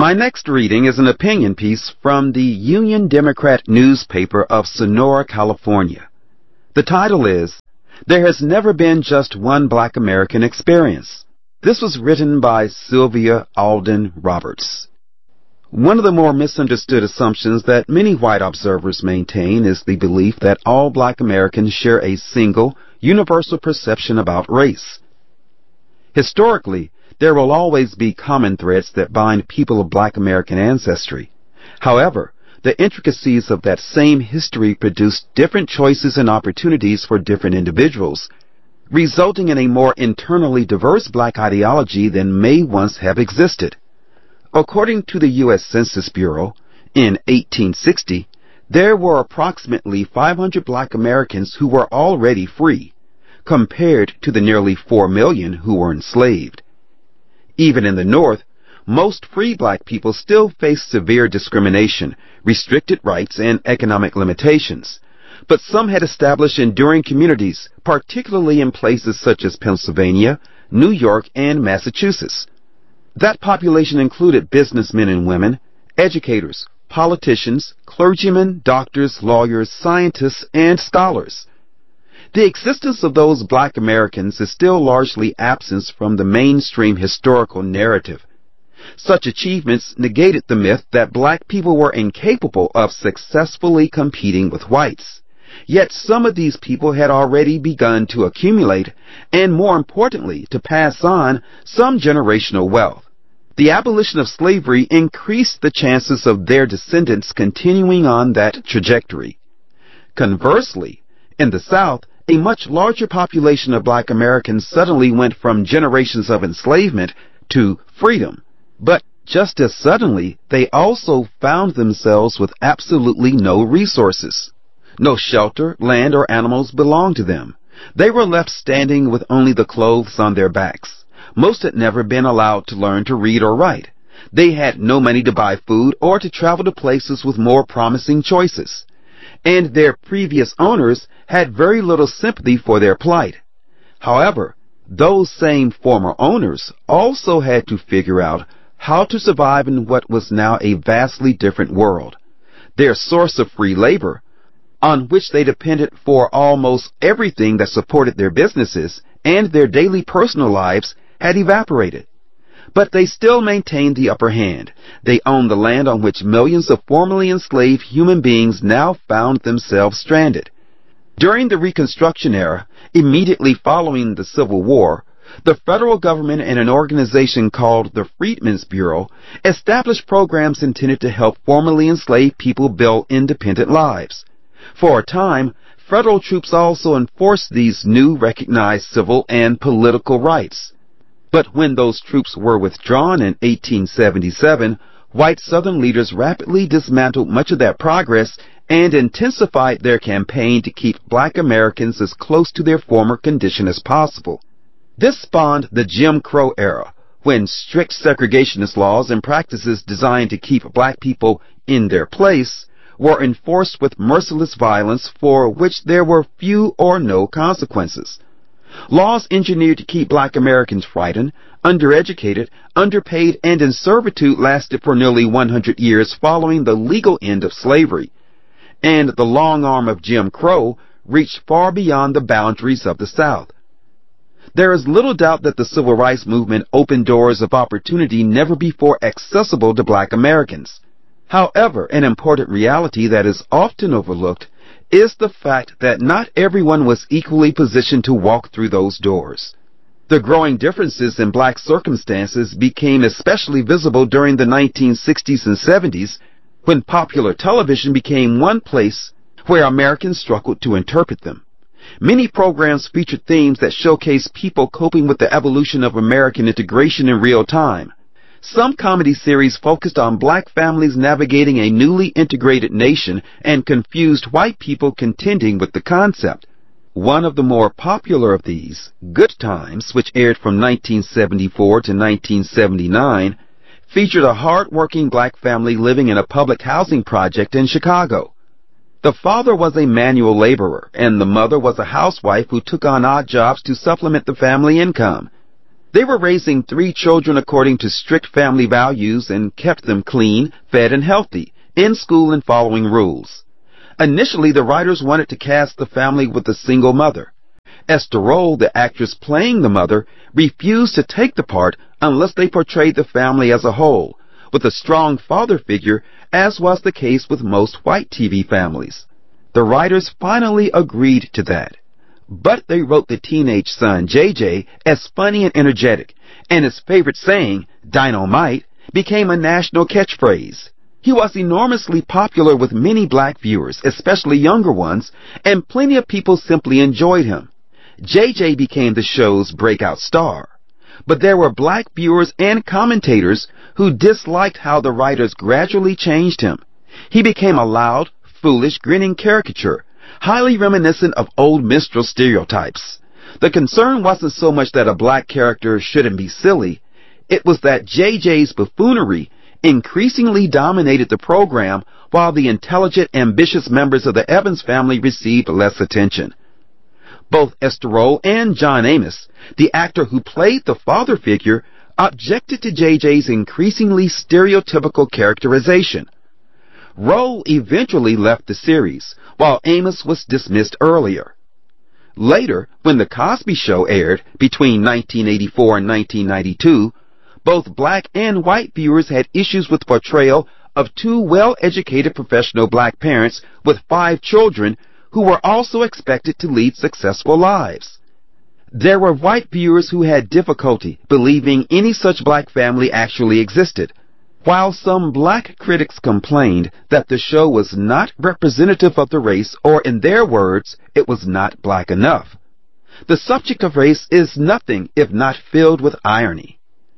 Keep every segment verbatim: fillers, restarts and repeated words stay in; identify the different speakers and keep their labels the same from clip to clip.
Speaker 1: My next reading is an opinion piece from the Union Democrat newspaper of Sonora, California. The title is, "There Has Never Been Just One Black American Experience." This was written by Sylvia Alden Roberts. One of the more misunderstood assumptions that many white observers maintain is the belief that all black Americans share a single, universal perception about race. Historically, there will always be common threads that bind people of black American ancestry. However, the intricacies of that same history produce different choices and opportunities for different individuals, resulting in a more internally diverse black ideology than may once have existed. According to the U S Census Bureau, in eighteen sixty, there were approximately five hundred black Americans who were already free, compared to the nearly four million who were enslaved. Even in the North, most free black people still face severe discrimination, restricted rights, and economic limitations. But some had established enduring communities, particularly in places such as Pennsylvania, New York, and Massachusetts. That population included businessmen and women, educators, politicians, clergymen, doctors, lawyers, scientists, and scholars. The existence of those black Americans is still largely absent from the mainstream historical narrative. Such achievements negated the myth that black people were incapable of successfully competing with whites. Yet some of these people had already begun to accumulate, and more importantly, to pass on some generational wealth. The abolition of slavery increased the chances of their descendants continuing on that trajectory. Conversely, in the South, a much larger population of black Americans suddenly went from generations of enslavement to freedom. But just as suddenly, they also found themselves with absolutely no resources. No shelter, land, or animals belonged to them. They were left standing with only the clothes on their backs. Most had never been allowed to learn to read or write. They had no money to buy food or to travel to places with more promising choices. And their previous owners had very little sympathy for their plight. However, those same former owners also had to figure out how to survive in what was now a vastly different world. Their source of free labor, on which they depended for almost everything that supported their businesses and their daily personal lives, had evaporated. But they still maintained the upper hand. They owned the land on which millions of formerly enslaved human beings now found themselves stranded. During the Reconstruction era, immediately following the Civil War, the federal government and an organization called the Freedmen's Bureau established programs intended to help formerly enslaved people build independent lives. For a time, federal troops also enforced these new recognized civil and political rights. But when those troops were withdrawn in eighteen seventy-seven, white Southern leaders rapidly dismantled much of that progress and intensified their campaign to keep black Americans as close to their former condition as possible. This spawned the Jim Crow era, when strict segregationist laws and practices designed to keep black people in their place were enforced with merciless violence for which there were few or no consequences. Laws engineered to keep black Americans frightened, undereducated, underpaid, and in servitude lasted for nearly one hundred years following the legal end of slavery. And the long arm of Jim Crow reached far beyond the boundaries of the South. There is little doubt that the Civil Rights Movement opened doors of opportunity never before accessible to black Americans. However, an important reality that is often overlooked is the fact that not everyone was equally positioned to walk through those doors. The growing differences in black circumstances became especially visible during the nineteen sixties and seventies, when popular television became one place where Americans struggled to interpret them. Many programs featured themes that showcased people coping with the evolution of American integration in real time. Some comedy series focused on black families navigating a newly integrated nation and confused white people contending with the concept. One of the more popular of these, Good Times, which aired from nineteen seventy-four to nineteen seventy-nine, featured a hard-working black family living in a public housing project in Chicago. The father was a manual laborer, and the mother was a housewife who took on odd jobs to supplement the family income. They were raising three children according to strict family values and kept them clean, fed, and healthy, in school and following rules. Initially, the writers wanted to cast the family with a single mother. Esther Rolle, the actress playing the mother, refused to take the part unless they portrayed the family as a whole, with a strong father figure, as was the case with most white T V families. The writers finally agreed to that. But they wrote the teenage son, J J, as funny and energetic, and his favorite saying, "Dynamite," became a national catchphrase. He was enormously popular with many black viewers, especially younger ones, and plenty of people simply enjoyed him. J J became the show's breakout star. But there were black viewers and commentators who disliked how the writers gradually changed him. He became a loud, foolish, grinning caricature, highly reminiscent of old minstrel stereotypes. The concern wasn't so much that a black character shouldn't be silly. It was that J J's buffoonery increasingly dominated the program, while the intelligent, ambitious members of the Evans family received less attention. Both Esther Rolle and John Amos, the actor who played the father figure, objected to J J's increasingly stereotypical characterization. Rolle eventually left the series, while Amos was dismissed earlier. Later, when The Cosby Show aired between nineteen eighty-four and nineteen ninety-two, both black and white viewers had issues with the portrayal of two well-educated professional black parents with five children who were also expected to lead successful lives. There were white viewers who had difficulty believing any such black family actually existed, while some black critics complained that the show was not representative of the race, or in their words, it was not black enough. The subject of race is nothing if not filled with irony.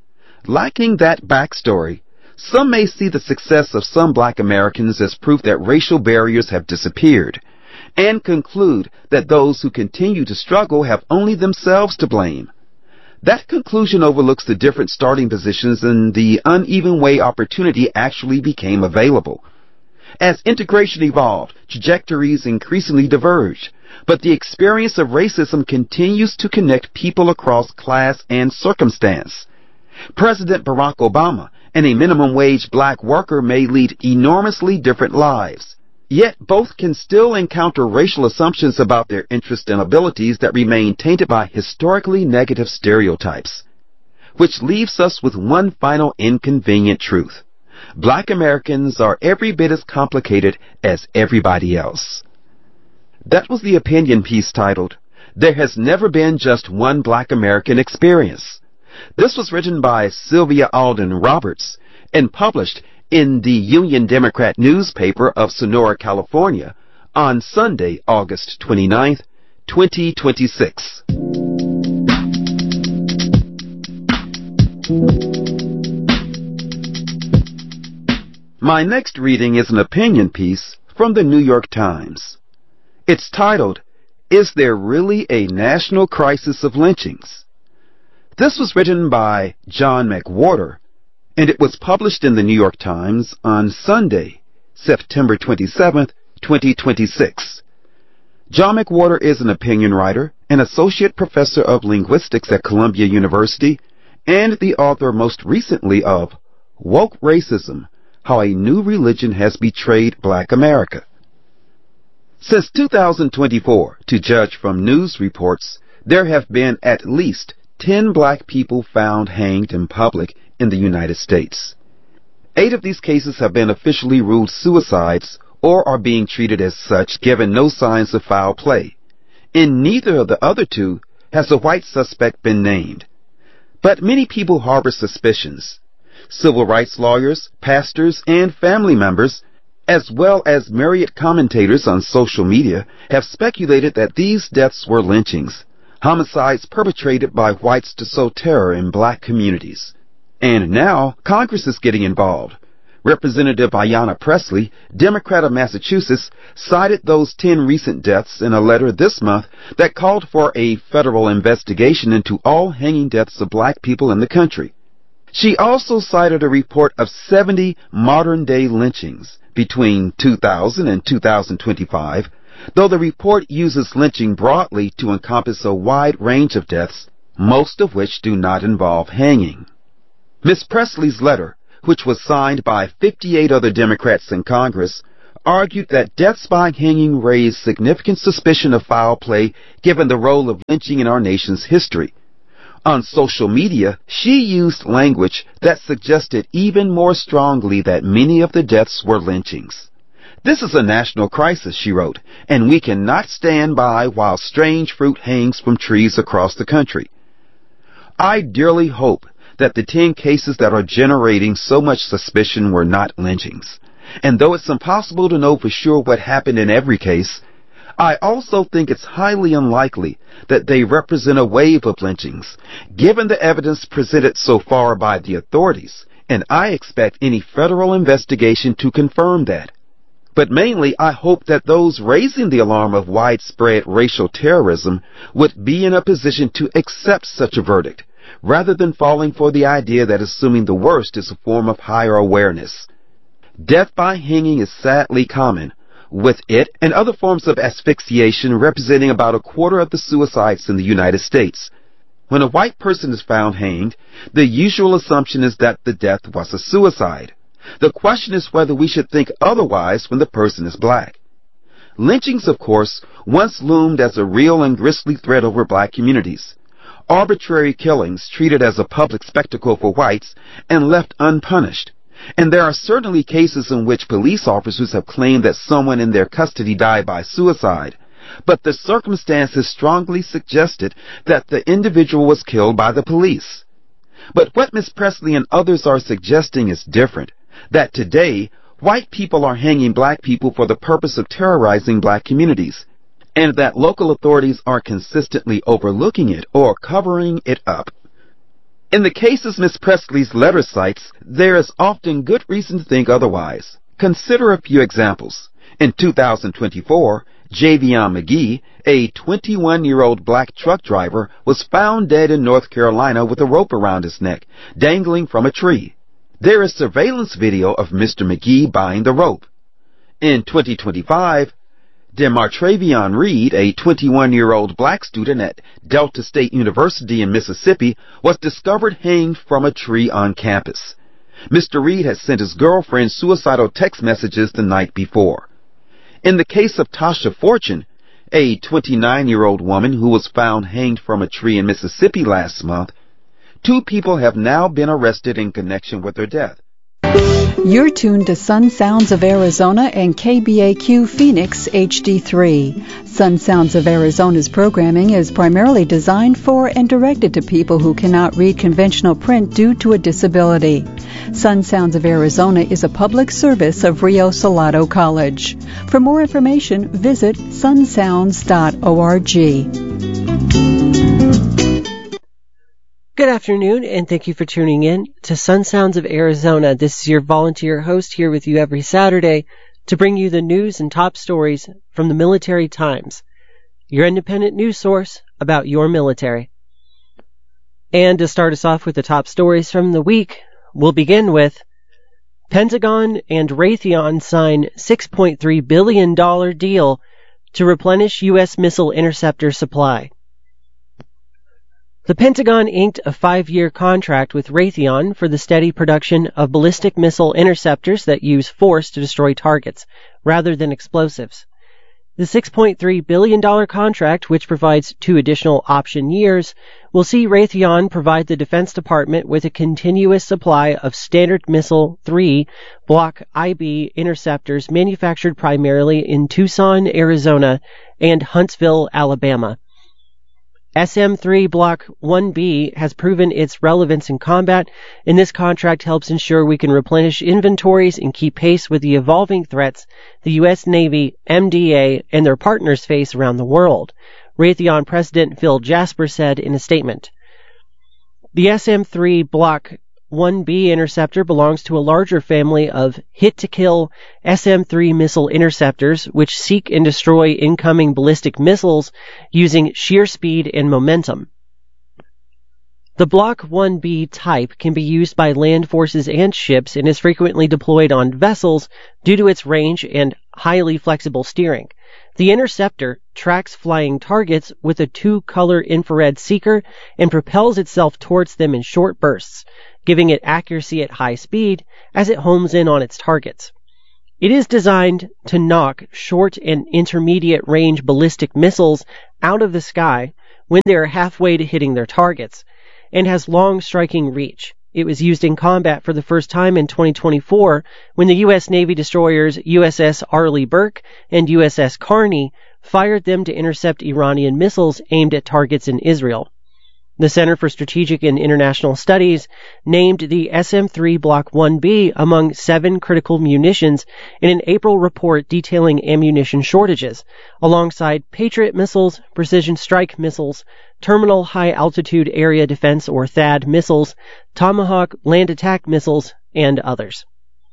Speaker 1: Lacking that backstory, some may see the success of some black Americans as proof that racial barriers have disappeared, and conclude that those who continue to struggle have only themselves to blame. That conclusion overlooks the different starting positions and the uneven way opportunity actually became available. As integration evolved, trajectories increasingly diverged, but the experience of racism continues to connect people across class and circumstance. President Barack Obama and a minimum wage black worker may lead enormously different lives. Yet both can still encounter racial assumptions about their interests and abilities that remain tainted by historically negative stereotypes. Which leaves us with one final inconvenient truth. Black Americans are every bit as complicated as everybody else. That was the opinion piece titled, "There Has Never Been Just One Black American Experience." This was written by Sylvia Alden Roberts and published in the Union Democrat newspaper of Sonora, California, on Sunday, August twenty-ninth, twenty twenty-six. My next reading is an opinion piece from the New York Times. It's titled, "Is There Really a National Crisis of Lynchings?" This was written by John McWhorter, and it was published in the New York Times on Sunday, September twenty-seventh, twenty twenty-six. John McWhorter is an opinion writer, an associate professor of linguistics at Columbia University, and the author most recently of Woke Racism, How a New Religion Has Betrayed Black America. Since two thousand twenty-four, to judge from news reports, there have been at least ten black people found hanged in public in the United States. Eight of these cases have been officially ruled suicides or are being treated as such, given no signs of foul play. In neither of the other two has a white suspect been named. But many people harbor suspicions. Civil rights lawyers, pastors, and family members, as well as myriad commentators on social media, have speculated that these deaths were lynchings, homicides perpetrated by whites to sow terror in black communities. And now Congress is getting involved. Representative Ayanna Pressley, Democrat of Massachusetts, cited those ten recent deaths in a letter this month that called for a federal investigation into all hanging deaths of black people in the country. She also cited a report of seventy modern-day lynchings between two thousand and two thousand twenty-five. Though the report uses lynching broadly to encompass a wide range of deaths, most of which do not involve hanging. Miss Presley's letter, which was signed by fifty-eight other Democrats in Congress, argued that deaths by hanging raised significant suspicion of foul play given the role of lynching in our nation's history. On social media, she used language that suggested even more strongly that many of the deaths were lynchings. This is a national crisis, she wrote, and we cannot stand by while strange fruit hangs from trees across the country. I dearly hope that the ten cases that are generating so much suspicion were not lynchings. And though it's impossible to know for sure what happened in every case, I also think it's highly unlikely that they represent a wave of lynchings, given the evidence presented so far by the authorities, and I expect any federal investigation to confirm that. But mainly, I hope that those raising the alarm of widespread racial terrorism would be in a position to accept such a verdict, rather than falling for the idea that assuming the worst is a form of higher awareness. Death by hanging is sadly common, with it and other forms of asphyxiation representing about a quarter of the suicides in the United States. When a white person is found hanged, the usual assumption is that the death was a suicide. The question is whether we should think otherwise when the person is black. Lynchings, of course, once loomed as a real and grisly threat over black communities. Arbitrary killings treated as a public spectacle for whites and left unpunished. And there are certainly cases in which police officers have claimed that someone in their custody died by suicide, but the circumstances strongly suggested that the individual was killed by the police. But what Miss Presley and others are suggesting is different, that today, white people are hanging black people for the purpose of terrorizing black communities, and that local authorities are consistently overlooking it or covering it up. In the cases Miss Presley's letter cites, there is often good reason to think otherwise. Consider a few examples. In two thousand twenty-four, Javion McGee, a twenty-one-year-old black truck driver, was found dead in North Carolina with a rope around his neck, dangling from a tree. There is surveillance video of Mister McGee buying the rope. In twenty twenty-five, Demartravion Reed, a twenty-one-year-old black student at Delta State University in Mississippi, was discovered hanged from a tree on campus. Mister Reed had sent his girlfriend suicidal text messages the night before. In the case of Tasha Fortune, a twenty-nine-year-old woman who was found hanged from a tree in Mississippi last month, two people have now been arrested in connection with her death.
Speaker 2: You're tuned to Sun Sounds of Arizona and K B A Q Phoenix H D three. Sun Sounds of Arizona's programming is primarily designed for and directed to people who cannot read conventional print due to a disability. Sun Sounds of Arizona is a public service of Rio Salado College. For more information, visit sun sounds dot org.
Speaker 3: Good afternoon, and thank you for tuning in to Sun Sounds of Arizona. This is your volunteer host here with you every Saturday to bring you the news and top stories from the Military Times, your independent news source about your military. And to start us off with the top stories from the week, we'll begin with Pentagon and Raytheon sign six point three billion dollars deal to replenish U S missile interceptor supply. The Pentagon inked a five-year contract with Raytheon for the steady production of ballistic missile interceptors that use force to destroy targets, rather than explosives. The six point three billion dollars contract, which provides two additional option years, will see Raytheon provide the Defense Department with a continuous supply of Standard Missile three Block I B interceptors manufactured primarily in Tucson, Arizona, and Huntsville, Alabama. S M three Block one B has proven its relevance in combat, and this contract helps ensure we can replenish inventories and keep pace with the evolving threats the U S Navy, M D A, and their partners face around the world, Raytheon President Phil Jasper said in a statement. The S M three Block one B interceptor belongs to a larger family of hit-to-kill S M three missile interceptors, which seek and destroy incoming ballistic missiles using sheer speed and momentum. The Block one B type can be used by land forces and ships and is frequently deployed on vessels due to its range and highly flexible steering. The interceptor tracks flying targets with a two-color infrared seeker and propels itself towards them in short bursts, giving it accuracy at high speed as it homes in on its targets. It is designed to knock short and intermediate range ballistic missiles out of the sky when they are halfway to hitting their targets, and has long striking reach. It was used in combat for the first time in twenty twenty-four when the U S Navy destroyers U S S Arleigh Burke and U S S Carney fired them to intercept Iranian missiles aimed at targets in Israel. The Center for Strategic and International Studies named the S M three Block one B among seven critical munitions in an April report detailing ammunition shortages, alongside Patriot missiles, precision strike missiles, terminal high-altitude area defense or THAAD missiles, Tomahawk land attack missiles, and others.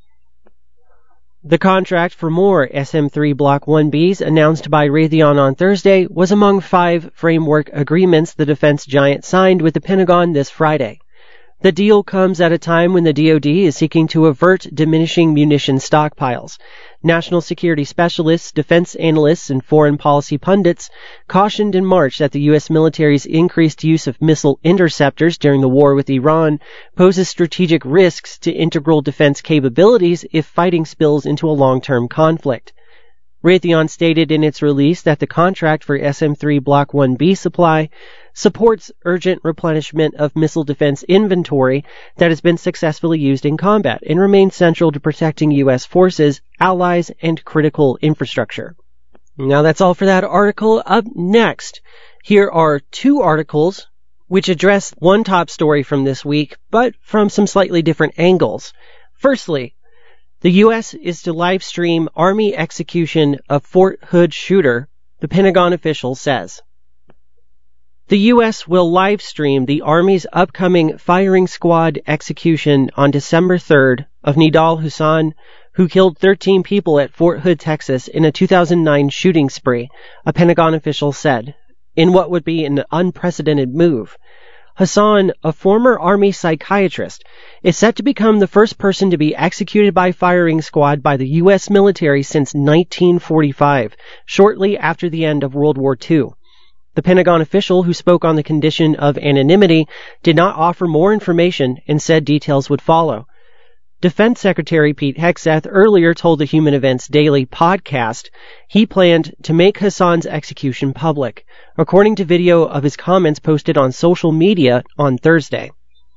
Speaker 3: The contract for more S M three Block one Bs announced by Raytheon on Thursday was among five framework agreements the defense giant signed with the Pentagon this Friday. The deal comes at a time when the D O D is seeking to avert diminishing munition stockpiles. National security specialists, defense analysts, and foreign policy pundits cautioned in March that the U S military's increased use of missile interceptors during the war with Iran poses strategic risks to integral defense capabilities if fighting spills into a long-term conflict. Raytheon stated in its release that the contract for S M three Block one B supply supports urgent replenishment of missile defense inventory that has been successfully used in combat and remains central to protecting U S forces, allies, and critical infrastructure. Now that's all for that article. Up next, here are two articles which address one top story from this week, but from some slightly different angles. Firstly, the U S is to live stream Army execution of Fort Hood shooter, the Pentagon official says. The U S will live stream the Army's upcoming firing squad execution on December third of Nidal Hasan, who killed thirteen people at Fort Hood, Texas in a two thousand nine shooting spree, a Pentagon official said, in what would be an unprecedented move. Hasan, a former Army psychiatrist, is set to become the first person to be executed by firing squad by the U S military since nineteen forty-five, shortly after the end of World War Two. The Pentagon official, who spoke on the condition of anonymity, did not offer more information and said details would follow. Defense Secretary Pete Hegseth earlier told the Human Events Daily podcast he planned to make Hasan's execution public, according to video of his comments posted on social media on Thursday.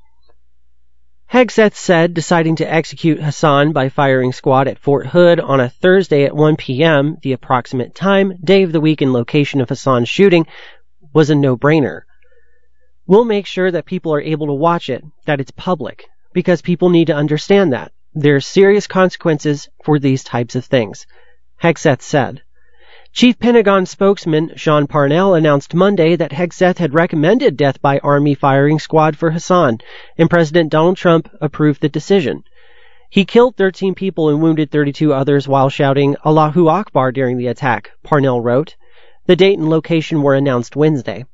Speaker 3: Hegseth said deciding to execute Hasan by firing squad at Fort Hood on a Thursday at one p.m., the approximate time, day of the week, and location of Hasan's shooting, was a no-brainer. We'll make sure that people are able to watch it, that it's public, because people need to understand that. There are serious consequences for these types of things, Hegseth said. Chief Pentagon spokesman Sean Parnell announced Monday that Hegseth had recommended death by Army firing squad for Hasan, and President Donald Trump approved the decision. He killed thirteen people and wounded thirty-two others while shouting Allahu Akbar during the attack, Parnell wrote. The date and location were announced Wednesday.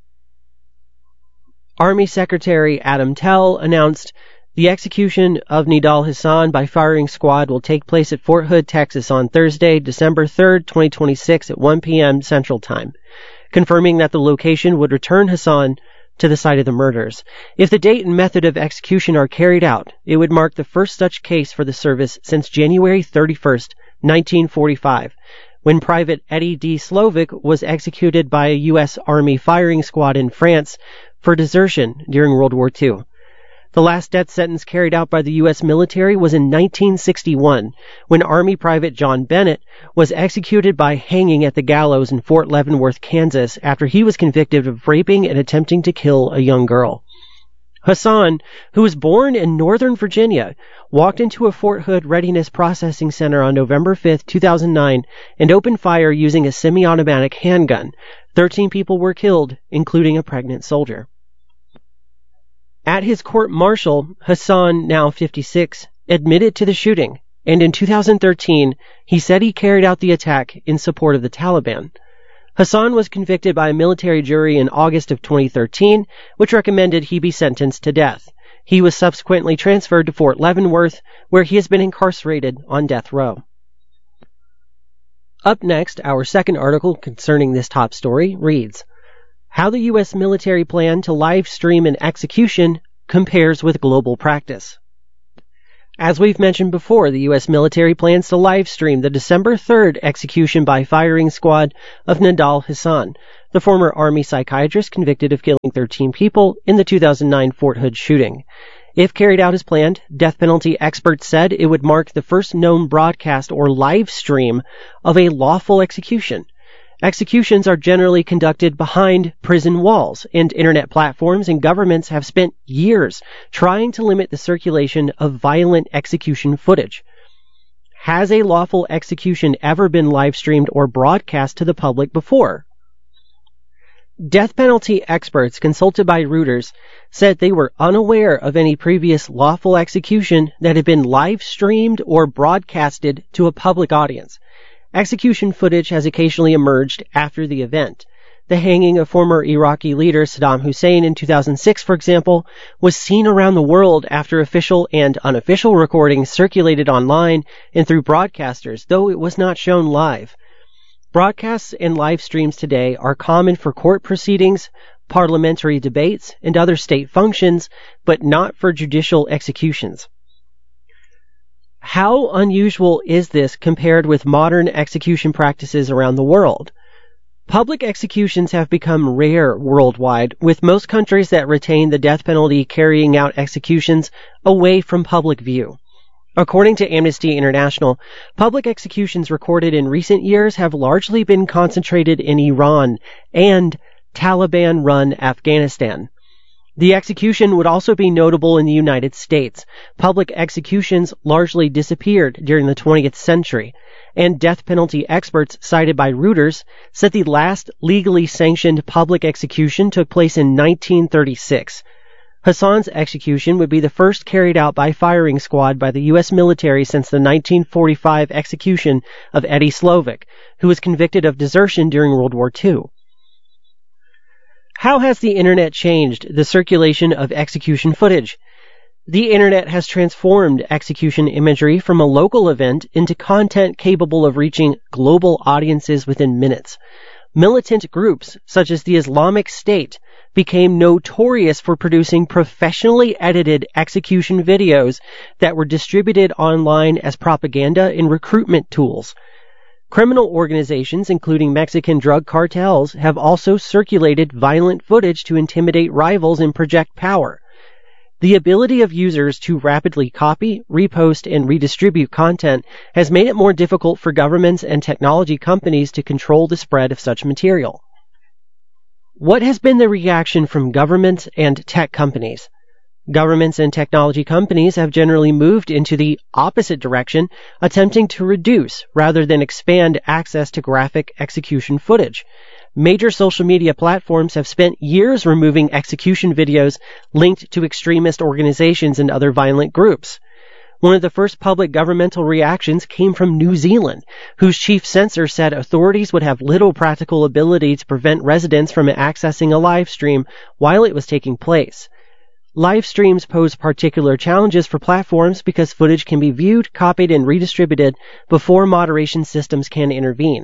Speaker 3: Army Secretary Adam Tell announced the execution of Nidal Hasan by firing squad will take place at Fort Hood, Texas on Thursday, December third, twenty twenty-six at one p.m. Central Time, confirming that the location would return Hasan to the site of the murders. If the date and method of execution are carried out, it would mark the first such case for the service since January thirty-first, nineteen forty-five, when Private Eddie D. Slovic was executed by a U S Army firing squad in France for desertion during World War Two. The last death sentence carried out by the U S military was in nineteen sixty-one, when Army Private John Bennett was executed by hanging at the gallows in Fort Leavenworth, Kansas, after he was convicted of raping and attempting to kill a young girl. Hasan, who was born in Northern Virginia, walked into a Fort Hood Readiness Processing Center on November fifth, two thousand nine, and opened fire using a semi-automatic handgun. Thirteen people were killed, including a pregnant soldier. At his court-martial, Hasan, now fifty-six, admitted to the shooting, and in two thousand thirteen, he said he carried out the attack in support of the Taliban. Hassan was convicted by a military jury in August of twenty thirteen, which recommended he be sentenced to death. He was subsequently transferred to Fort Leavenworth, where he has been incarcerated on death row. Up next, our second article concerning this top story reads, How the U S military plan to live stream an execution compares with global practice. As we've mentioned before, the U S military plans to live stream the December third execution by firing squad of Nidal Hasan, the former Army psychiatrist convicted of killing thirteen people in the two thousand nine Fort Hood shooting. If carried out as planned, death penalty experts said it would mark the first known broadcast or live stream of a lawful execution. Executions are generally conducted behind prison walls, and internet platforms and governments have spent years trying to limit the circulation of violent execution footage. Has a lawful execution ever been live streamed or broadcast to the public before? Death penalty experts consulted by Reuters said they were unaware of any previous lawful execution that had been live streamed or broadcasted to a public audience. Execution footage has occasionally emerged after the event. The hanging of former Iraqi leader Saddam Hussein in two thousand six, for example, was seen around the world after official and unofficial recordings circulated online and through broadcasters, though it was not shown live. Broadcasts and live streams today are common for court proceedings, parliamentary debates, and other state functions, but not for judicial executions. How unusual is this compared with modern execution practices around the world? Public executions have become rare worldwide, with most countries that retain the death penalty carrying out executions away from public view. According to Amnesty International, public executions recorded in recent years have largely been concentrated in Iran and Taliban-run Afghanistan. The execution would also be notable in the United States. Public executions largely disappeared during the twentieth century, and death penalty experts cited by Reuters said the last legally sanctioned public execution took place in nineteen thirty-six. Hassan's execution would be the first carried out by firing squad by the U S military since the nineteen forty-five execution of Eddie Slovik, who was convicted of desertion during World War Two. How has the internet changed the circulation of execution footage? The internet has transformed execution imagery from a local event into content capable of reaching global audiences within minutes. Militant groups, such as the Islamic State, became notorious for producing professionally edited execution videos that were distributed online as propaganda and recruitment tools. Criminal organizations, including Mexican drug cartels, have also circulated violent footage to intimidate rivals and project power. The ability of users to rapidly copy, repost, and redistribute content has made it more difficult for governments and technology companies to control the spread of such material. What has been the reaction from governments and tech companies? Governments and technology companies have generally moved into the opposite direction, attempting to reduce rather than expand access to graphic execution footage. Major social media platforms have spent years removing execution videos linked to extremist organizations and other violent groups. One of the first public governmental reactions came from New Zealand, whose chief censor said authorities would have little practical ability to prevent residents from accessing a live stream while it was taking place. Live streams pose particular challenges for platforms because footage can be viewed, copied, and redistributed before moderation systems can intervene.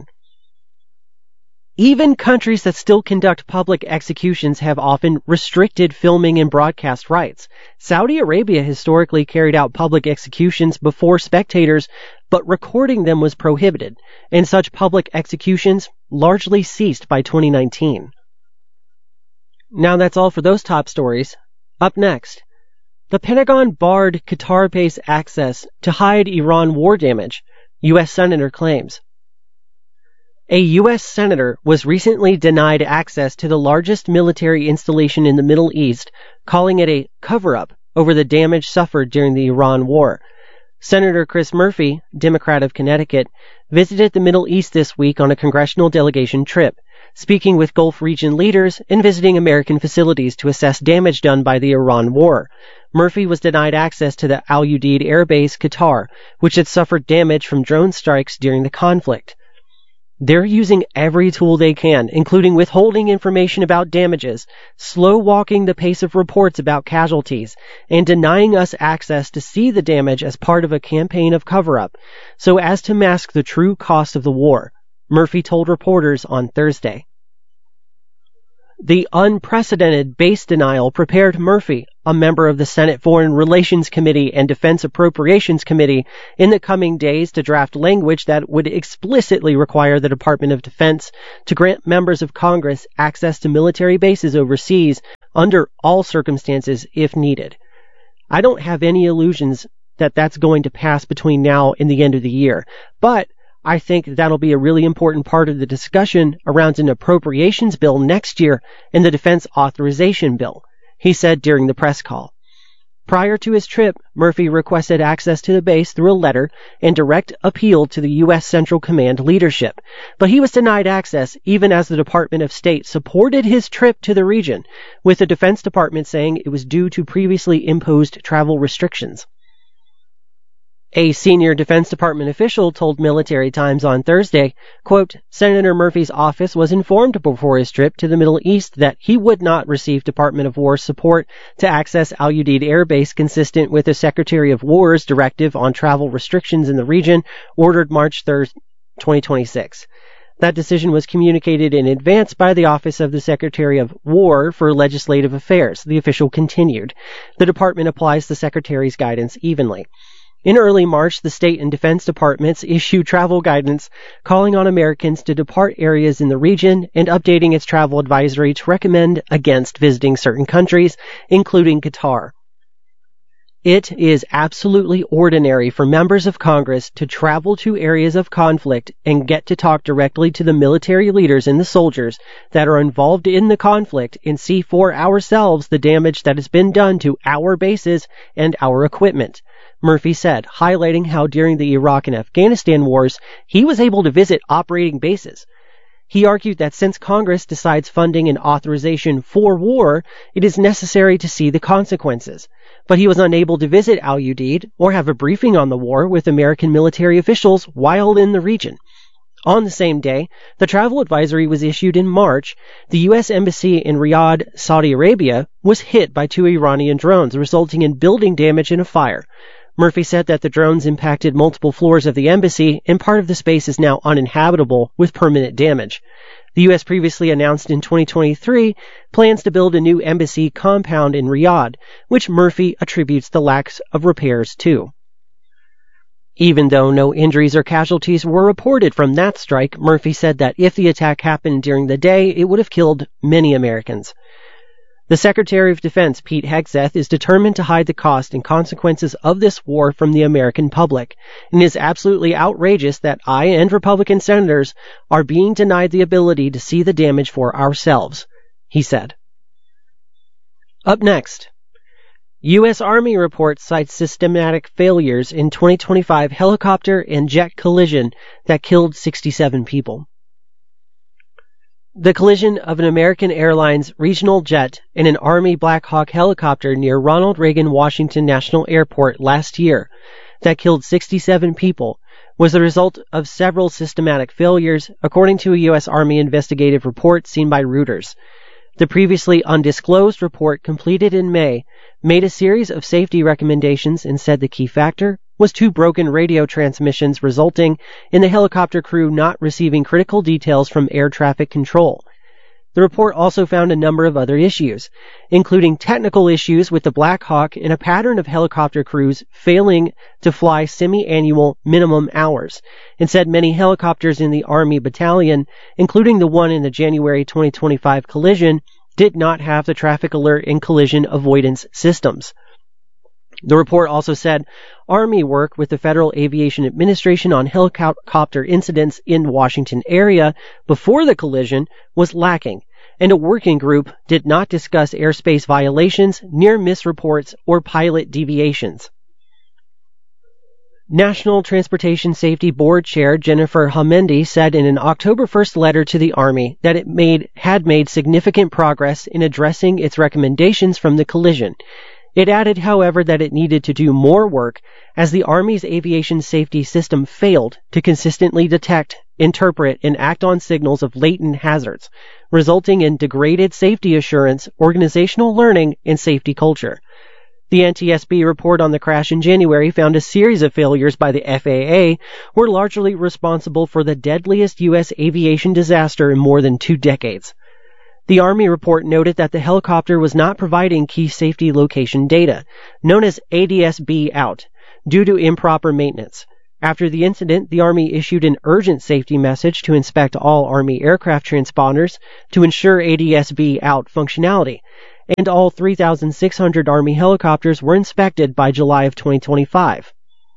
Speaker 3: Even countries that still conduct public executions have often restricted filming and broadcast rights. Saudi Arabia historically carried out public executions before spectators, but recording them was prohibited, and such public executions largely ceased by twenty nineteen. Now that's all for those top stories. Up next, the Pentagon barred Qatar-based access to hide Iran war damage, U S Senator claims. A U S senator was recently denied access to the largest military installation in the Middle East, calling it a cover-up over the damage suffered during the Iran war. Senator Chris Murphy, Democrat of Connecticut, visited the Middle East this week on a congressional delegation trip, speaking with Gulf region leaders and visiting American facilities to assess damage done by the Iran war. Murphy was denied access to the Al Udeid Air Base, Qatar, which had suffered damage from drone strikes during the conflict. They're using every tool they can, including withholding information about damages, slow-walking the pace of reports about casualties, and denying us access to see the damage as part of a campaign of cover-up, so as to mask the true cost of the war, Murphy told reporters on Thursday. The unprecedented base denial prepared Murphy, a member of the Senate Foreign Relations Committee and Defense Appropriations Committee, in the coming days to draft language that would explicitly require the Department of Defense to grant members of Congress access to military bases overseas under all circumstances if needed. I don't have any illusions that that's going to pass between now and the end of the year, but I think that'll be a really important part of the discussion around an appropriations bill next year and the defense authorization bill, he said during the press call. Prior to his trip, Murphy requested access to the base through a letter and direct appeal to the U S Central Command leadership, but he was denied access even as the Department of State supported his trip to the region, with the Defense Department saying it was due to previously imposed travel restrictions. A senior Defense Department official told Military Times on Thursday, quote, Senator Murphy's office was informed before his trip to the Middle East that he would not receive Department of War support to access Al Udeid Air Base consistent with the Secretary of War's directive on travel restrictions in the region, ordered March third, twenty twenty-six. That decision was communicated in advance by the Office of the Secretary of War for Legislative Affairs, the official continued. The department applies the Secretary's guidance evenly. In early March, the state and defense departments issued travel guidance calling on Americans to depart areas in the region and updating its travel advisory to recommend against visiting certain countries, including Qatar. It is absolutely ordinary for members of Congress to travel to areas of conflict and get to talk directly to the military leaders and the soldiers that are involved in the conflict and see for ourselves the damage that has been done to our bases and our equipment, Murphy said, highlighting how during the Iraq and Afghanistan wars, he was able to visit operating bases. He argued that since Congress decides funding and authorization for war, it is necessary to see the consequences. But he was unable to visit Al Udeid or have a briefing on the war with American military officials while in the region. On the same day, the travel advisory was issued in March. The U S Embassy in Riyadh, Saudi Arabia, was hit by two Iranian drones, resulting in building damage and a fire. Murphy said that the drones impacted multiple floors of the embassy, and part of the space is now uninhabitable with permanent damage. The U S previously announced in twenty twenty-three plans to build a new embassy compound in Riyadh, which Murphy attributes the lack of repairs to. Even though no injuries or casualties were reported from that strike, Murphy said that if the attack happened during the day, it would have killed many Americans. The Secretary of Defense, Pete Hegseth, is determined to hide the cost and consequences of this war from the American public, and it is absolutely outrageous that I and Republican senators are being denied the ability to see the damage for ourselves, he said. Up next, U S Army report cites systematic failures in twenty twenty-five helicopter and jet collision that killed sixty-seven people. The collision of an American Airlines regional jet and an Army Black Hawk helicopter near Ronald Reagan Washington National Airport last year that killed sixty-seven people was the result of several systematic failures, according to a U S Army investigative report seen by Reuters. The previously undisclosed report, completed in May, made a series of safety recommendations and said the key factor was two broken radio transmissions resulting in the helicopter crew not receiving critical details from air traffic control. The report also found a number of other issues, including technical issues with the Black Hawk and a pattern of helicopter crews failing to fly semi-annual minimum hours, and said many helicopters in the Army battalion, including the one in the January twenty twenty-five collision, did not have the traffic alert and collision avoidance systems. The report also said Army work with the Federal Aviation Administration on helicopter incidents in Washington area before the collision was lacking, and a working group did not discuss airspace violations, near-miss reports, or pilot deviations. National Transportation Safety Board Chair Jennifer Homendy said in an October first letter to the Army that it made had made significant progress in addressing its recommendations from the collision. It added, however, that it needed to do more work as the Army's aviation safety system failed to consistently detect, interpret, and act on signals of latent hazards, resulting in degraded safety assurance, organizational learning, and safety culture. The N T S B report on the crash in January found a series of failures by the F A A were largely responsible for the deadliest U S aviation disaster in more than two decades. The Army report noted that the helicopter was not providing key safety location data, known as A D S B out, due to improper maintenance. After the incident, the Army issued an urgent safety message to inspect all Army aircraft transponders to ensure A D S B out functionality, and all three thousand six hundred Army helicopters were inspected by July of twenty twenty-five.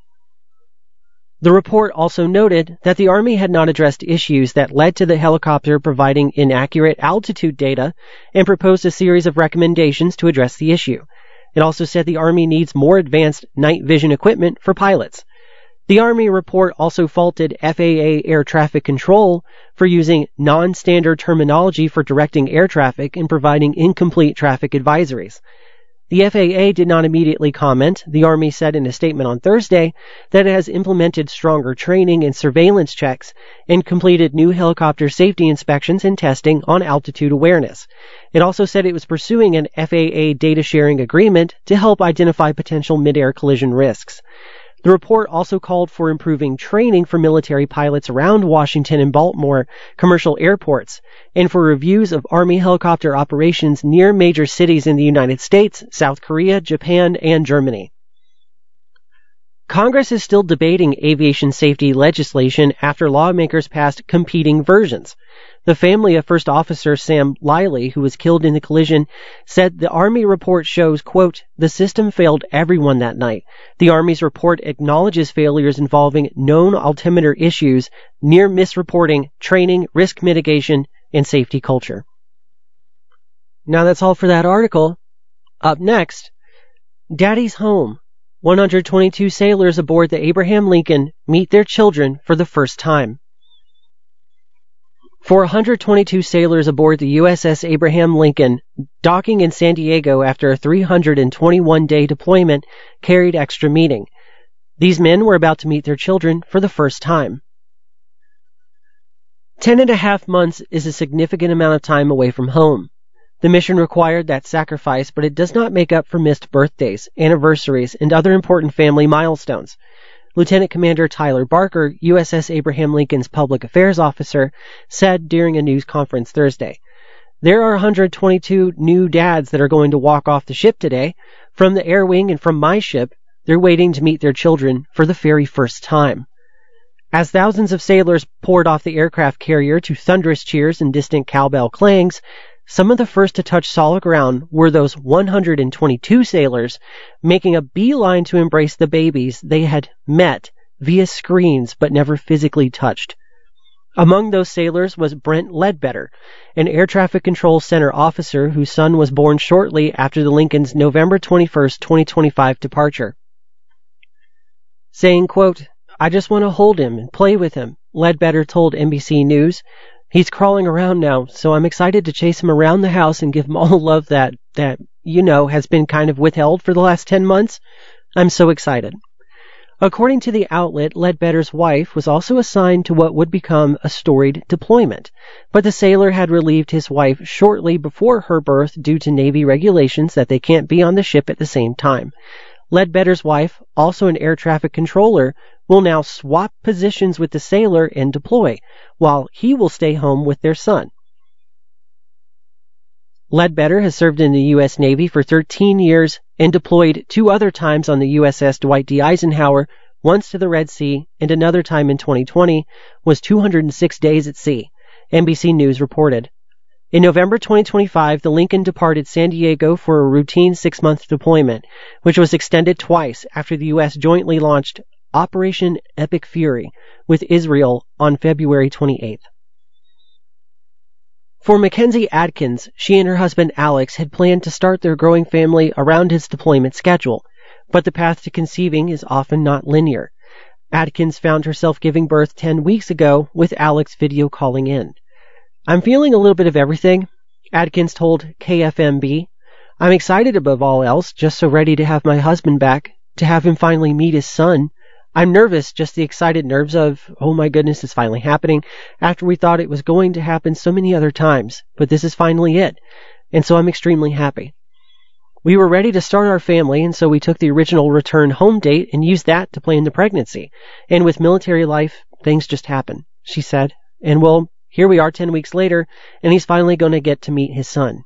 Speaker 3: The report also noted that the Army had not addressed issues that led to the helicopter providing inaccurate altitude data and proposed a series of recommendations to address the issue. It also said the Army needs more advanced night vision equipment for pilots. The Army report also faulted F A A air traffic control for using non-standard terminology for directing air traffic and providing incomplete traffic advisories. The F A A did not immediately comment. The Army said in a statement on Thursday that it has implemented stronger training and surveillance checks and completed new helicopter safety inspections and testing on altitude awareness. It also said it was pursuing an F A A data sharing agreement to help identify potential mid-air collision risks. The report also called for improving training for military pilots around Washington and Baltimore commercial airports, and for reviews of Army helicopter operations near major cities in the United States, South Korea, Japan, and Germany. Congress is still debating aviation safety legislation after lawmakers passed competing versions. The family of First Officer Sam Liley, who was killed in the collision, said the Army report shows, quote, the system failed everyone that night. The Army's report acknowledges failures involving known altimeter issues, near misreporting, training, risk mitigation, and safety culture. Now that's all for that article. Up next, Daddy's home. one hundred twenty-two sailors aboard the Abraham Lincoln meet their children for the first time. For one hundred twenty-two sailors aboard the U S S Abraham Lincoln, docking in San Diego after a three hundred twenty-one day deployment carried extra meaning. These men were about to meet their children for the first time. Ten and a half months is a significant amount of time away from home. The mission required that sacrifice, but it does not make up for missed birthdays, anniversaries, and other important family milestones. Lieutenant Commander Tyler Barker, U S S Abraham Lincoln's public affairs officer, said during a news conference Thursday, "There are one hundred twenty-two new dads that are going to walk off the ship today. From the air wing and from my ship, they're waiting to meet their children for the very first time." As thousands of sailors poured off the aircraft carrier to thunderous cheers and distant cowbell clangs, some of the first to touch solid ground were those one hundred twenty-two sailors making a beeline to embrace the babies they had met via screens but never physically touched. Among those sailors was Brent Ledbetter, an air traffic control center officer whose son was born shortly after the Lincoln's November twenty-first, twenty twenty-five departure. Saying, quote, "I just want to hold him and play with him," Ledbetter told N B C News. "He's crawling around now, so I'm excited to chase him around the house and give him all the love that, that, you know, has been kind of withheld for the last ten months. I'm so excited." According to the outlet, Ledbetter's wife was also assigned to what would become a storied deployment, but the sailor had relieved his wife shortly before her birth due to Navy regulations that they can't be on the ship at the same time. Ledbetter's wife, also an air traffic controller, will now swap positions with the sailor and deploy, while he will stay home with their son. Ledbetter has served in the U S Navy for thirteen years and deployed two other times on the U S S Dwight D. Eisenhower, once to the Red Sea and another time in twenty twenty, was two hundred six days at sea, N B C News reported. In November twenty twenty-five, the Lincoln departed San Diego for a routine six-month deployment, which was extended twice after the U S jointly launched Operation Epic Fury with Israel on February twenty-eighth. For Mackenzie Adkins, she and her husband Alex had planned to start their growing family around his deployment schedule, but the path to conceiving is often not linear. Adkins found herself giving birth ten weeks ago with Alex video calling in. "I'm feeling a little bit of everything," Adkins told K F M B. I'm excited above all else, just so ready to have my husband back, to have him finally meet his son. I'm nervous, just the excited nerves of, oh my goodness, it's finally happening, after we thought it was going to happen so many other times, but this is finally it, and so I'm extremely happy. We were ready to start our family, and so we took the original return home date and used that to plan the pregnancy. And with military life, things just happen, she said. And well, here we are ten weeks later, and he's finally going to get to meet his son.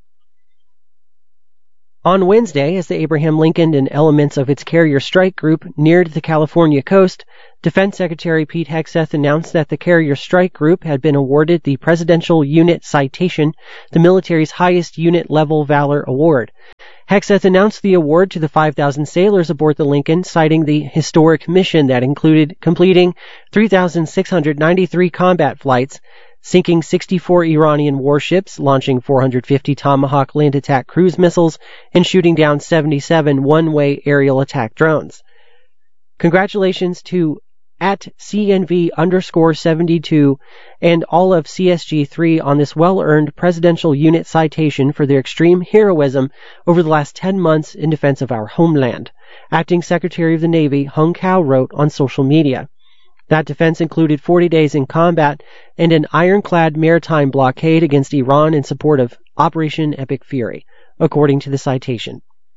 Speaker 3: On Wednesday, as the Abraham Lincoln and elements of its carrier strike group neared the California coast, Defense Secretary Pete Hegseth announced that the carrier strike group had been awarded the Presidential Unit Citation, the military's highest unit-level valor award. Hegseth announced the award to the five thousand sailors aboard the Lincoln, citing the historic mission that included completing three thousand six hundred ninety-three combat flights, sinking sixty-four Iranian warships, launching four hundred fifty Tomahawk land attack cruise missiles, and shooting down seventy-seven one-way aerial attack drones. Congratulations to at C N V underscore seventy-two and all of C S G three on this well-earned Presidential Unit Citation for their extreme heroism over the last ten months in defense of our homeland, Acting Secretary of the Navy Hung Cao wrote on social media. That defense included forty days in combat and an ironclad maritime blockade against Iran in support of Operation Epic Fury, according to the citation.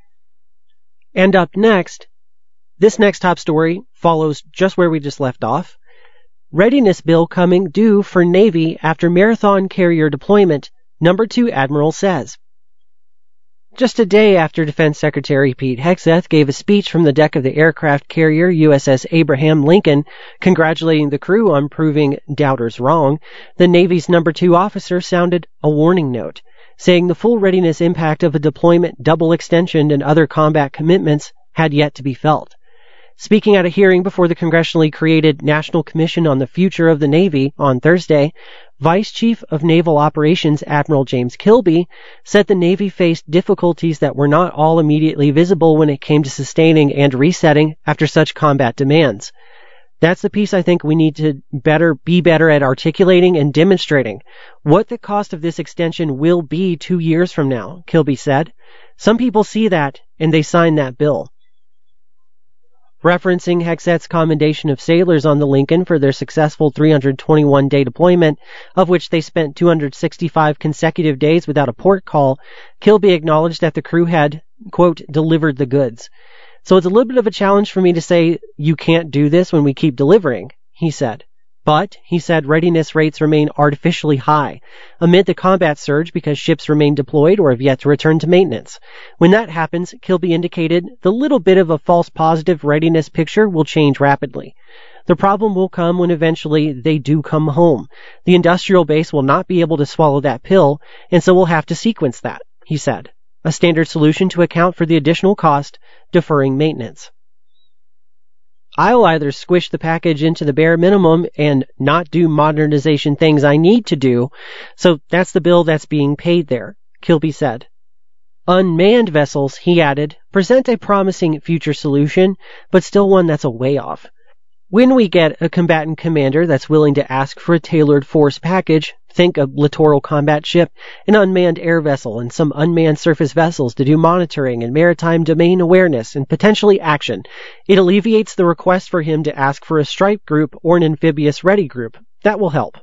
Speaker 3: And up next, this next top story follows just where we just left off. Readiness bill coming due for Navy after Marathon carrier deployment, number two Admiral says. Just a day after Defense Secretary Pete Hegseth gave a speech from the deck of the aircraft carrier U S S Abraham Lincoln, congratulating the crew on proving doubters wrong, the Navy's number two officer sounded a warning note, saying the full readiness impact of a deployment double extension and other combat commitments had yet to be felt. Speaking at a hearing before the congressionally created National Commission on the Future of the Navy on Thursday, Vice Chief of Naval Operations Admiral James Kilby said the Navy faced difficulties that were not all immediately visible when it came to sustaining and resetting after such combat demands. That's the piece I think we need to better be better at articulating and demonstrating what the cost of this extension will be two years from now, Kilby said. Some people see that and they sign that bill. Referencing Hegseth's commendation of sailors on the Lincoln for their successful three hundred twenty-one day deployment, of which they spent two hundred sixty-five consecutive days without a port call, Kilby acknowledged that the crew had, quote, delivered the goods. So it's a little bit of a challenge for me to say you can't do this when we keep delivering, he said. But, he said, readiness rates remain artificially high amid the combat surge because ships remain deployed or have yet to return to maintenance. When that happens, Kilby indicated, the little bit of a false positive readiness picture will change rapidly. The problem will come when eventually they do come home. The industrial base will not be able to swallow that pill, and so we'll have to sequence that, he said. A standard solution to account for the additional cost, deferring maintenance. I'll either squish the package into the bare minimum and not do modernization things I need to do, so that's the bill that's being paid there, Kilby said. Unmanned vessels, he added, present a promising future solution, but still one that's a way off. When we get a combatant commander that's willing to ask for a tailored force package, think a littoral combat ship, an unmanned air vessel, and some unmanned surface vessels to do monitoring and maritime domain awareness and potentially action, it alleviates the request for him to ask for a strike group or an amphibious ready group. That will help,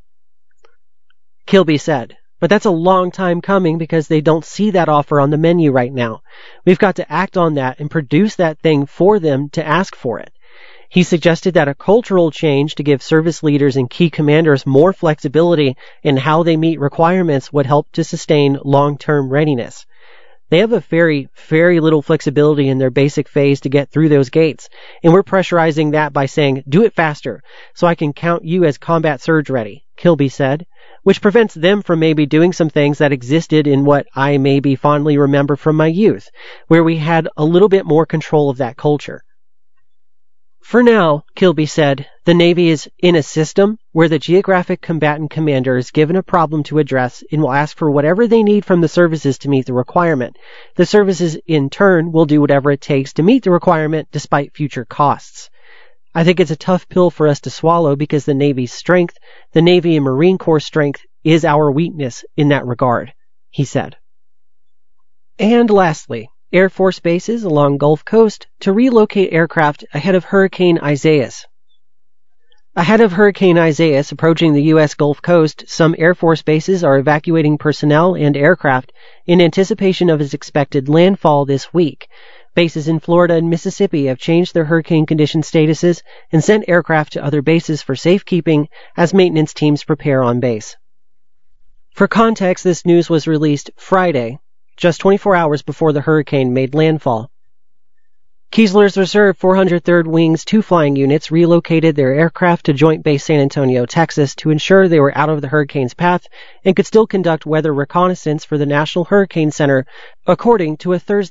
Speaker 3: Kilby said. But that's a long time coming because they don't see that offer on the menu right now. We've got to act on that and produce that thing for them to ask for it. He suggested that a cultural change to give service leaders and key commanders more flexibility in how they meet requirements would help to sustain long-term readiness. They have a very, very little flexibility in their basic phase to get through those gates, and we're pressurizing that by saying, do it faster, so I can count you as combat surge ready, Kilby said, which prevents them from maybe doing some things that existed in what I maybe fondly remember from my youth, where we had a little bit more control of that culture. For now, Kilby said, the Navy is in a system where the geographic combatant commander is given a problem to address and will ask for whatever they need from the services to meet the requirement. The services, in turn, will do whatever it takes to meet the requirement despite future costs. I think it's a tough pill for us to swallow because the Navy's strength, the Navy and Marine Corps strength, is our weakness in that regard, he said. And lastly, Air Force bases along Gulf Coast to relocate aircraft ahead of Hurricane Isaias. Ahead of Hurricane Isaias approaching the U S Gulf Coast, some Air Force bases are evacuating personnel and aircraft in anticipation of its expected landfall this week. Bases in Florida and Mississippi have changed their hurricane condition statuses and sent aircraft to other bases for safekeeping as maintenance teams prepare on base. For context, this news was released Friday, just twenty-four hours before the hurricane made landfall. Keesler's Reserve four hundred third Wing's two flying units relocated their aircraft to Joint Base San Antonio, Texas, to ensure they were out of the hurricane's path and could still conduct weather reconnaissance for the National Hurricane Center, according to a Thursday